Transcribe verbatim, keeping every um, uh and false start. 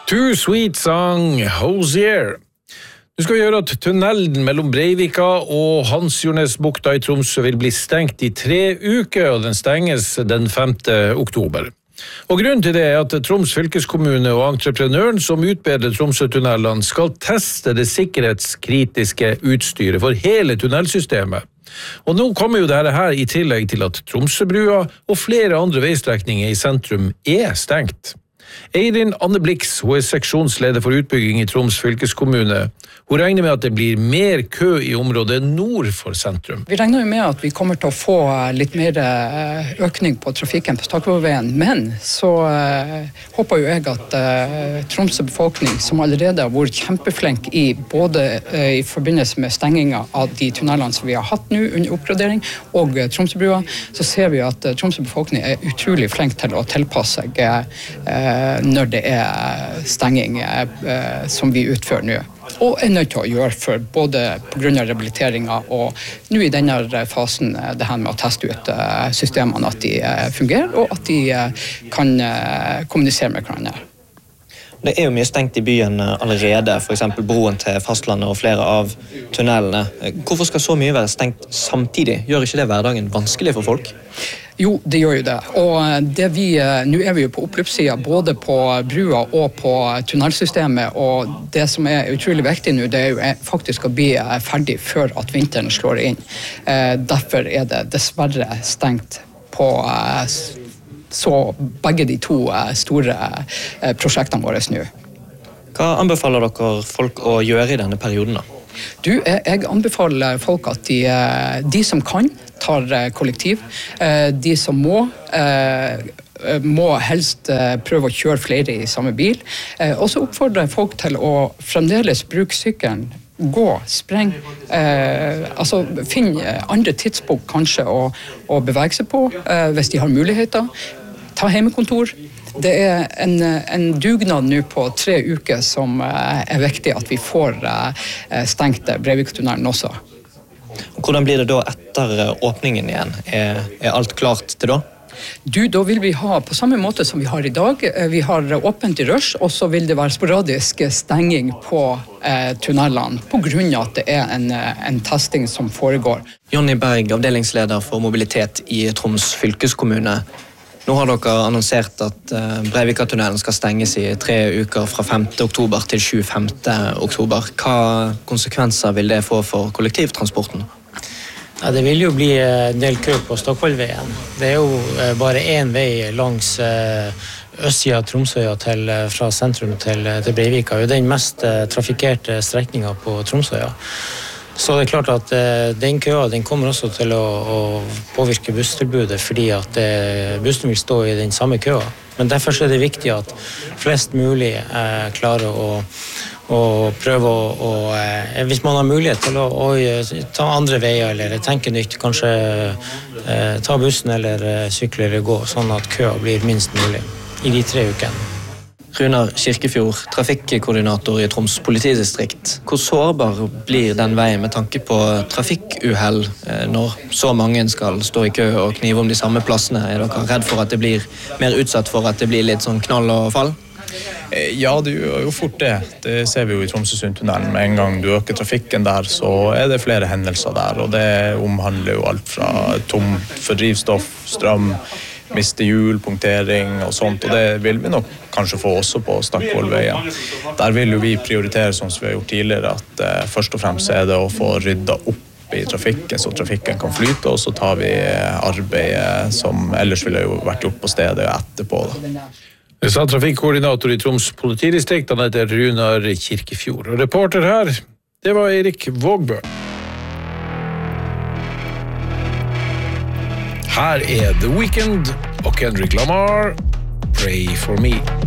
Too Sweet sang Hosier. Nu skal vi gjøre at tunnelen mellom Breivika og Hansjornesbukta i Tromsø vil bli stengt i tre uker, og den stenges den femte oktober. Og grunnen til det er at Troms fylkeskommune og entreprenøren som utbedrer Tromsø-tunnelene skal teste det sikkerhetskritiske utstyret for hele tunnelsystemet. Og nå kommer jo dette her i tillegg til at Tromsøbrua og flere andre veistrekninger i sentrum er stengt. Eirin Anne Blix, hun er seksjonsleder for utbygging i Troms fylkeskommune. Hun regner med at det blir mer kø i området nord for sentrum. Vi regner jo med at vi kommer til å få litt mer økning på trafikken på Stakkevollveien, men så uh, håper jo jeg at uh, Tromsø befolkning, som allerede har vært kjempeflink i både uh, i forbindelse med stenginga av de tunnelene som vi har hatt nå under oppgradering, og uh, Tromsøbrua, så ser vi at uh, Tromsø befolkning er utrolig flink til å tilpasse seg uh, når det er stenging uh, som vi utfører nå. Og er nødt til å gjøre for både på grunn av rehabiliteringen og nå i denne fasen det her med å teste ut systemene at de fungerer og at de kan kommunisere med hverandre. Det er jo mye stengt i byen allerede, for eksempel broen til fastlandet og flere av tunnelene. Hvorfor skal så mye være stengt samtidig? Gjør ikke det hverdagen vanskelig for folk? Jo, det gjør jo det. Og det vi, nå er vi jo på oppløpssiden både på brua og på tunnelsystemet, og det som er utrolig viktig nå, det er jo faktisk å bli ferdig før at vinteren slår inn. Derfor er det dessverre stengt på så begge de to store prosjektene våre nå. Hva anbefaler dere folk å gjøre i denne perioden da? Du, jeg anbefaler folk at de, de som kan, tar kollektiv. De som må, må helst prøve å kjøre flere i samme bil. Og så oppfordrer folk til å fremdeles bruke sykkelen, gå, spreng, eh, altså finn andre tidspunkt kanskje å, å bevege seg på, eh, hvis de har muligheter. Ta hjemmekontor. Det er en, en dugnad nå på tre uker som eh, er viktig at vi får eh, stengt Breivika-tunnelen også. Hvordan blir det da etter åpningen igjen? Er, er alt klart til da? Du, da vil vi ha på samme måte som vi har i dag. Vi har åpent i rush, og så vil det være sporadisk stenging på eh, tunnelene, på grunn av at det er en, en testing som foregår. Jonny Berg, avdelingsleder for mobilitet i Troms fylkeskommune. Nå har dere annonsert at Breivika-tunnelen skal stenges i tre uker fra femte oktober til tjuefemte oktober. Hva konsekvenser vil det få for kollektivtransporten? Ja, det vil jo bli en del kø på Stakkevollveien. Det er jo bare én vei langs østsiden av Tromsøya til, fra sentrum til, til Breivika. Det er den mest trafikkerte strekningen på Tromsøya. Så det er klart at den køa den kommer også til å, å påvirke busstilbudet, fordi at bussen vil stå i den samme køa. Men derfor er det viktig at flest mulig eh, klarer å, å prøve å, å eh, hvis man har mulighet til å, å ta andre veier eller tenke nytt, kanskje eh, ta bussen eller eh, sykle eller gå, sånn at køa blir minst mulig i de tre ukene. Runar Kirkefjord, trafikkoordinator i Troms politidistrikt. Hvor sårbar blir den veien med tanke på trafikkuhell når så mange skal stå i kø og knive om de samme plassene? Er dere redd for at det blir mer utsatt for at det blir litt sånn knall og fall? Ja, det er jo fort det. Det ser vi jo i Tromsø-tunnelen. Med en gang du øker trafikken der, så er det flere hendelser der. Og det omhandler jo alt fra tom for drivstoff, strøm, miste hjul, punktering og sånt, og det vil vi nok kanskje få også på Stakkevollveien. Der vil jo vi prioritere, som vi har gjort tidligere, at eh, først og fremst er det å få ryddet opp i trafikken, så trafikken kan flyte, og så tar vi arbeidet som ellers ville jo vært gjort på stedet etterpå. Da. Det sa trafikkoordinator i Troms politidistrikt, han heter Runar Kirkefjord. Og reporter her, det var Eirik Vågbø. Her er The Weeknd og Kendrick Lamar, Pray for Me.